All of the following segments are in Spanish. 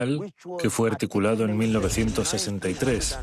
que fue articulado en 1963.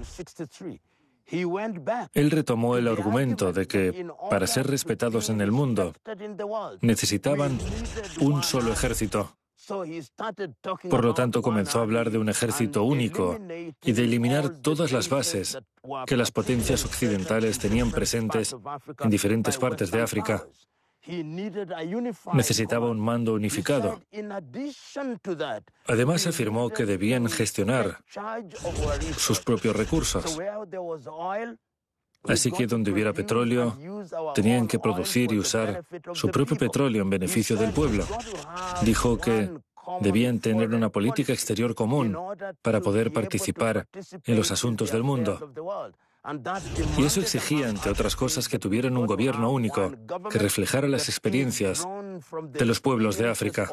Él retomó el argumento de que, para ser respetados en el mundo, necesitaban un solo ejército. Por lo tanto, comenzó a hablar de un ejército único y de eliminar todas las bases que las potencias occidentales tenían presentes en diferentes partes de África. Necesitaba un mando unificado. Además, afirmó que debían gestionar sus propios recursos. Así que donde hubiera petróleo, tenían que producir y usar su propio petróleo en beneficio del pueblo. Dijo que debían tener una política exterior común para poder participar en los asuntos del mundo. Y eso exigía, entre otras cosas, que tuvieran un gobierno único que reflejara las experiencias de los pueblos de África.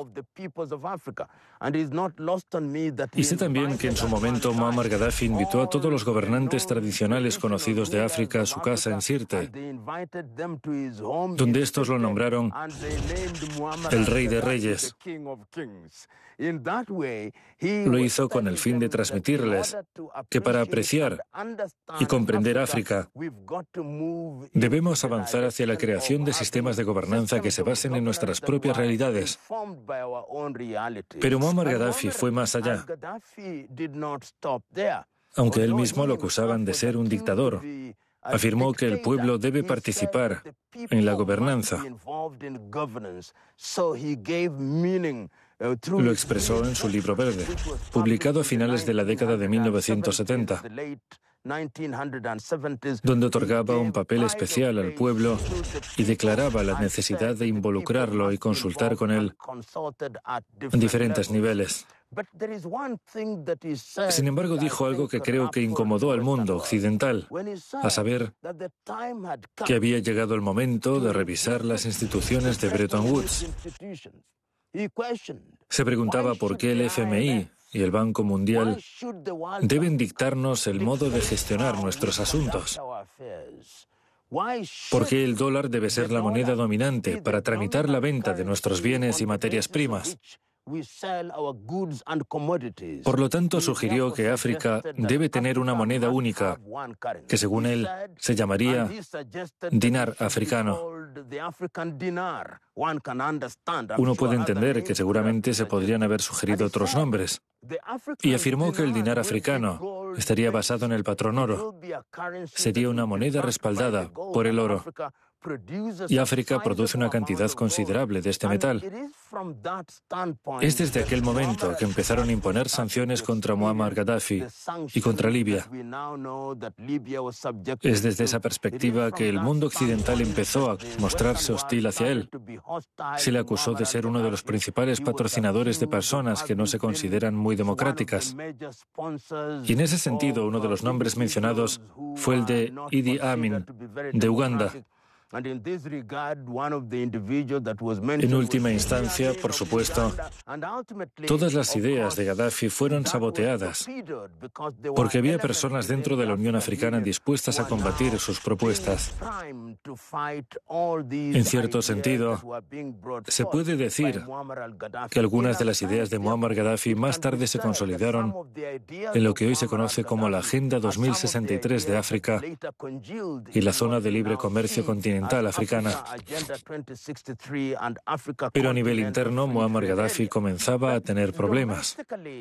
Y sé también que en su momento Muammar Gaddafi invitó a todos los gobernantes tradicionales conocidos de África a su casa en Sirte, donde estos lo nombraron el Rey de Reyes. Lo hizo con el fin de transmitirles que para apreciar y comprender África, debemos avanzar hacia la creación de sistemas de gobernanza que se basen en nuestras propias realidades. Pero Muammar Gaddafi fue más allá. Aunque él mismo lo acusaban de ser un dictador, afirmó que el pueblo debe participar en la gobernanza. Lo expresó en su libro verde, publicado a finales de la década de 1970, donde otorgaba un papel especial al pueblo y declaraba la necesidad de involucrarlo y consultar con él en diferentes niveles. Sin embargo, dijo algo que creo que incomodó al mundo occidental, a saber, que había llegado el momento de revisar las instituciones de Bretton Woods. Se preguntaba por qué el FMI y el Banco Mundial deben dictarnos el modo de gestionar nuestros asuntos. ¿Por qué el dólar debe ser la moneda dominante para tramitar la venta de nuestros bienes y materias primas? Por lo tanto, sugirió que África debe tener una moneda única, que según él se llamaría dinar africano. Uno puede entender que seguramente se podrían haber sugerido otros nombres, y afirmó que el dinar africano estaría basado en el patrón oro. Sería una moneda respaldada por el oro. Y África produce una cantidad considerable de este metal. Es desde aquel momento que empezaron a imponer sanciones contra Muammar Gaddafi y contra Libia. Es desde esa perspectiva que el mundo occidental empezó a mostrarse hostil hacia él. Se le acusó de ser uno de los principales patrocinadores de personas que no se consideran muy democráticas. Y en ese sentido, uno de los nombres mencionados fue el de Idi Amin, de Uganda. En última instancia, por supuesto, todas las ideas de Gaddafi fueron saboteadas porque había personas dentro de la Unión Africana dispuestas a combatir sus propuestas. En cierto sentido, se puede decir que algunas de las ideas de Muammar Gaddafi más tarde se consolidaron en lo que hoy se conoce como la Agenda 2063 de África y la Zona de Libre Comercio Continental africana. Pero a nivel interno, Muammar Gaddafi comenzaba a tener problemas.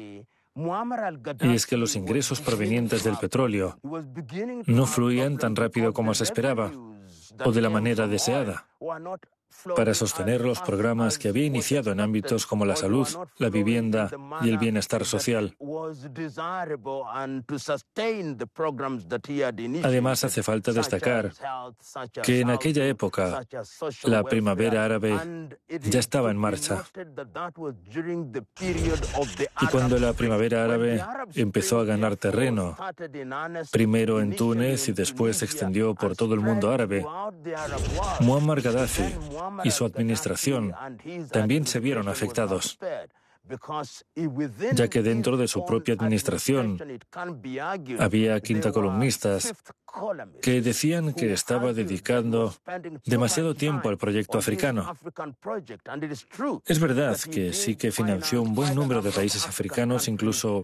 Y es que los ingresos provenientes del petróleo no fluían tan rápido como se esperaba, o de la manera deseada, para sostener los programas que había iniciado en ámbitos como la salud, la vivienda y el bienestar social. Además, hace falta destacar que en aquella época la primavera árabe ya estaba en marcha. Y cuando la primavera árabe empezó a ganar terreno, primero en Túnez y después se extendió por todo el mundo árabe, Muammar Gaddafi y su administración también se vieron afectados. ya que dentro de su propia administración había quintacolumnistas que decían que estaba dedicando demasiado tiempo al proyecto africano. Es verdad que sí que financió un buen número de países africanos, incluso